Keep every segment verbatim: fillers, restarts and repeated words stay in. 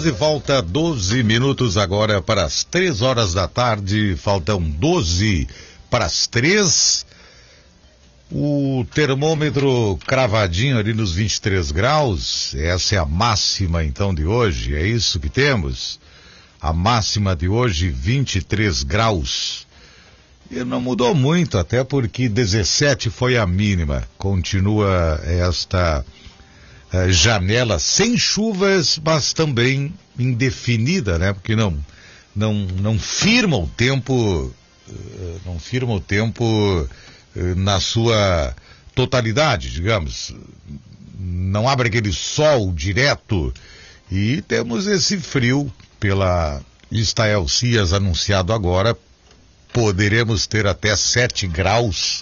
doze, falta doze minutos agora para as três horas da tarde, faltam doze para as três. O termômetro cravadinho ali nos vinte e três graus, essa é a máxima então de hoje, é isso que temos? A máxima de hoje, vinte e três graus. E não mudou muito, até porque dezessete foi a mínima. Continua esta uh, janela sem chuvas, mas também indefinida, né? Porque não, não, não firma o tempo, uh, não firma o tempo uh, na sua totalidade, digamos. Não abre aquele sol direto e temos esse frio pela Estael Cias anunciado agora. Poderemos ter até sete graus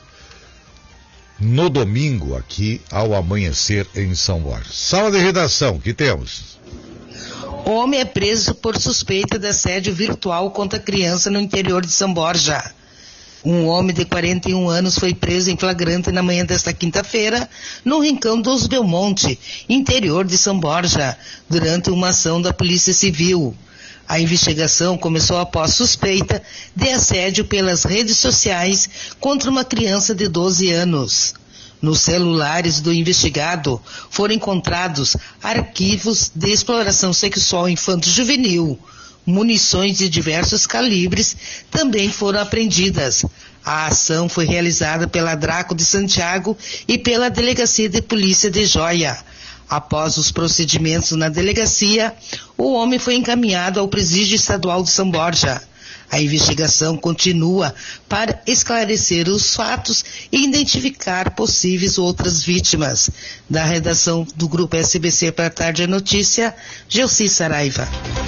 no domingo aqui ao amanhecer em São Borja. Sala de redação, que temos? Homem é preso por suspeita de assédio virtual contra criança no interior de São Borja. Um homem de quarenta e um anos foi preso em flagrante na manhã desta quinta-feira no Rincão dos Belmonte, interior de São Borja, durante uma ação da Polícia Civil. A investigação começou após suspeita de assédio pelas redes sociais contra uma criança de doze anos. Nos celulares do investigado foram encontrados arquivos de exploração sexual infanto-juvenil. Munições de diversos calibres também foram apreendidas. A ação foi realizada pela Draco de Santiago e pela Delegacia de Polícia de Joia. Após os procedimentos na delegacia, o homem foi encaminhado ao Presídio Estadual de São Borja. A investigação continua para esclarecer os fatos e identificar possíveis outras vítimas. Da redação do Grupo S B C para a Tarde é Notícia, Gelsi Saraiva.